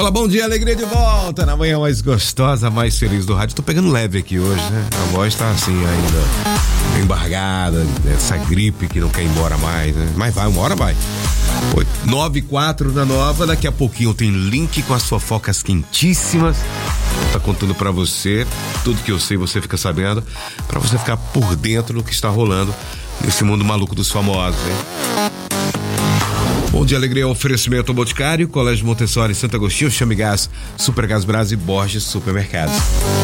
Olá, bom dia, alegria de volta na manhã mais gostosa, mais feliz do rádio. Tô pegando leve aqui hoje, né? A voz tá assim ainda embargada, essa gripe que não quer ir embora mais, né? Mas vai, uma hora vai. 9:04 da Nova, daqui a pouquinho tem link com as fofocas quentíssimas. Vou tá contando pra você tudo que eu sei, você fica sabendo, pra você ficar por dentro do que está rolando nesse mundo maluco dos famosos, hein? Bom dia, alegria, oferecimento Boticário, Colégio Montessori, Santo Agostinho, Chame Gás, Super Gás Brás e Borges Supermercados.